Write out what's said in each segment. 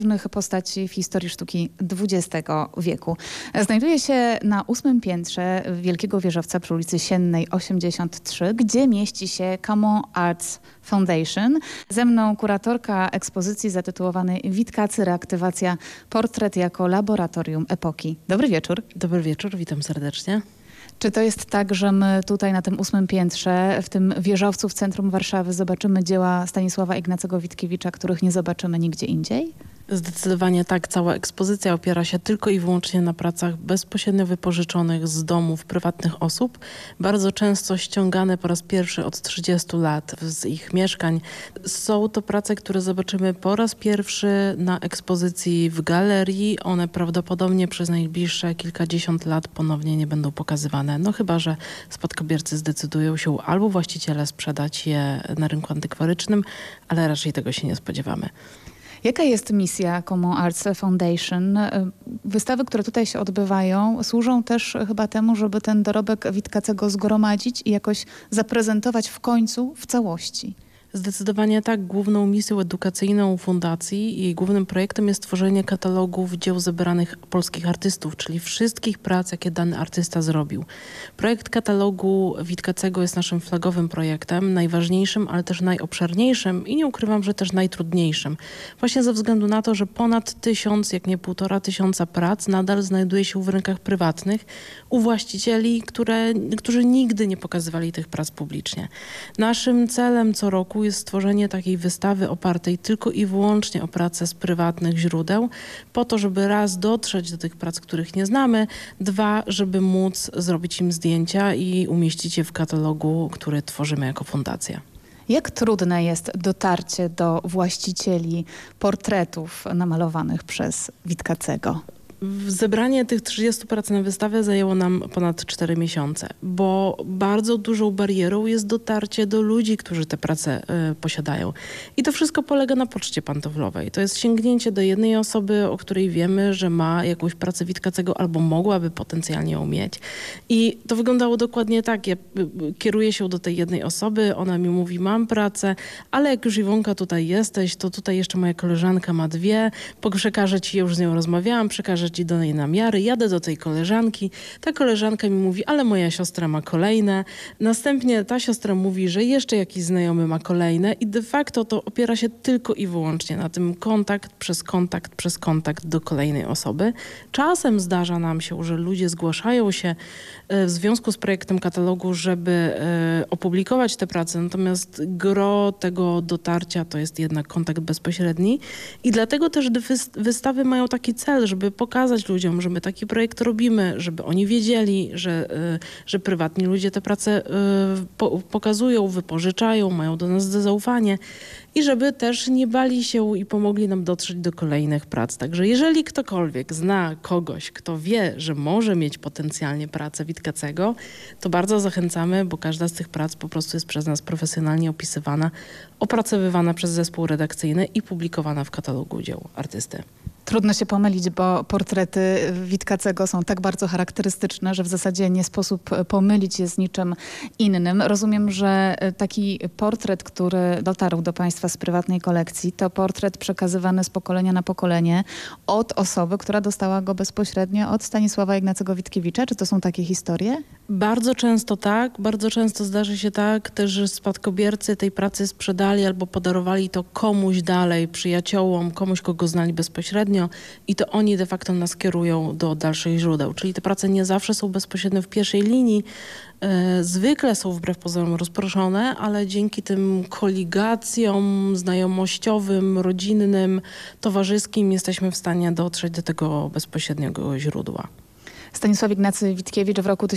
ważnych postaci w historii sztuki XX wieku. Znajduje się na 8. piętrze wielkiego wieżowca przy ulicy Siennej 83, gdzie mieści się Common Arts Foundation. Ze mną kuratorka ekspozycji zatytułowanej Witkacy reaktywacja portret jako laboratorium epoki. Dobry wieczór. Dobry wieczór, witam serdecznie. Czy to jest tak, że my tutaj na tym 8. piętrze, w tym wieżowcu w centrum Warszawy zobaczymy dzieła Stanisława Ignacego Witkiewicza, których nie zobaczymy nigdzie indziej? Zdecydowanie tak. Cała ekspozycja opiera się tylko i wyłącznie na pracach bezpośrednio wypożyczonych z domów prywatnych osób, bardzo często ściągane po raz pierwszy od 30 lat z ich mieszkań. Są to prace, które zobaczymy po raz pierwszy na ekspozycji w galerii. One prawdopodobnie przez najbliższe kilkadziesiąt lat ponownie nie będą pokazywane. No chyba że spadkobiercy zdecydują się albo właściciele sprzedać je na rynku antykwarycznym, ale raczej tego się nie spodziewamy. Jaka jest misja Common Arts Foundation? Wystawy, które tutaj się odbywają, służą też chyba temu, żeby ten dorobek Witkacego zgromadzić i jakoś zaprezentować w końcu w całości. Zdecydowanie tak. Główną misją edukacyjną fundacji i jej głównym projektem jest tworzenie katalogów dzieł zebranych polskich artystów, czyli wszystkich prac, jakie dany artysta zrobił. Projekt katalogu Witkacego jest naszym flagowym projektem, najważniejszym, ale też najobszerniejszym i nie ukrywam, że też najtrudniejszym. Właśnie ze względu na to, że ponad 1000, jak nie 1500 prac nadal znajduje się w rękach prywatnych u właścicieli, którzy nigdy nie pokazywali tych prac publicznie. Naszym celem co roku jest stworzenie takiej wystawy opartej tylko i wyłącznie o pracę z prywatnych źródeł, po to, żeby raz dotrzeć do tych prac, których nie znamy, dwa, żeby móc zrobić im zdjęcia i umieścić je w katalogu, który tworzymy jako fundacja. Jak trudne jest dotarcie do właścicieli portretów namalowanych przez Witkacego? Zebranie tych 30 prac na wystawę zajęło nam ponad 4 miesiące, bo bardzo dużą barierą jest dotarcie do ludzi, którzy te prace posiadają. I to wszystko polega na poczcie pantoflowej. To jest sięgnięcie do jednej osoby, o której wiemy, że ma jakąś pracę Witkacego albo mogłaby potencjalnie ją mieć. I to wyglądało dokładnie tak. Ja kieruję się do tej jednej osoby, ona mi mówi, mam pracę, ale jak już Iwonka tutaj jesteś, to tutaj jeszcze moja koleżanka ma 2, przekażę ci, już z nią rozmawiałam, przekażę ci do niej namiary, jadę do tej koleżanki, ta koleżanka mi mówi, ale moja siostra ma kolejne, następnie ta siostra mówi, że jeszcze jakiś znajomy ma kolejne i de facto to opiera się tylko i wyłącznie na tym kontakt przez kontakt do kolejnej osoby. Czasem zdarza nam się, że ludzie zgłaszają się w związku z projektem katalogu, żeby opublikować te prace, natomiast gro tego dotarcia to jest jednak kontakt bezpośredni i dlatego też wystawy mają taki cel, żeby pokazać ludziom, że my taki projekt robimy, żeby oni wiedzieli, że prywatni ludzie te prace pokazują, wypożyczają, mają do nas zaufanie i żeby też nie bali się i pomogli nam dotrzeć do kolejnych prac. Także jeżeli ktokolwiek zna kogoś, kto wie, że może mieć potencjalnie pracę Witkacego, to bardzo zachęcamy, bo każda z tych prac po prostu jest przez nas profesjonalnie opisywana, opracowywana przez zespół redakcyjny i publikowana w katalogu dzieł artysty. Trudno się pomylić, bo portrety Witkacego są tak bardzo charakterystyczne, że w zasadzie nie sposób pomylić je z niczym innym. Rozumiem, że taki portret, który dotarł do Państwa z prywatnej kolekcji, to portret przekazywany z pokolenia na pokolenie od osoby, która dostała go bezpośrednio od Stanisława Ignacego Witkiewicza. Czy to są takie historie? Bardzo często tak. Bardzo często zdarzy się tak też, że spadkobiercy tej pracy sprzedali albo podarowali to komuś dalej, przyjaciołom, komuś, kogo znali bezpośrednio i to oni de facto nas kierują do dalszych źródeł. Czyli te prace nie zawsze są bezpośrednio w pierwszej linii. Zwykle są wbrew pozorom rozproszone, ale dzięki tym koligacjom znajomościowym, rodzinnym, towarzyskim jesteśmy w stanie dotrzeć do tego bezpośredniego źródła. Stanisław Ignacy Witkiewicz w roku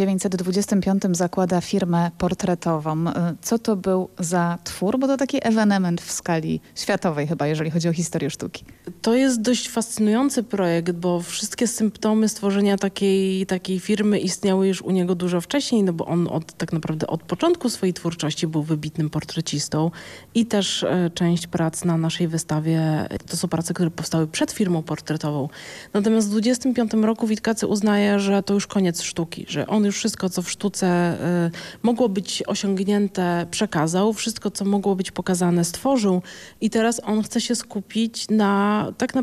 1925 zakłada firmę portretową. Co to był za twór? Bo to taki ewenement w skali światowej chyba, jeżeli chodzi o historię sztuki. To jest dość fascynujący projekt, bo wszystkie symptomy stworzenia takiej firmy istniały już u niego dużo wcześniej, no bo on tak naprawdę od początku swojej twórczości był wybitnym portrecistą i też część prac na naszej wystawie to są prace, które powstały przed firmą portretową. Natomiast w 1925 roku Witkacy uznaje, że to już koniec sztuki, że on już wszystko, co w sztuce mogło być osiągnięte, przekazał, wszystko, co mogło być pokazane, stworzył i teraz on chce się skupić na tak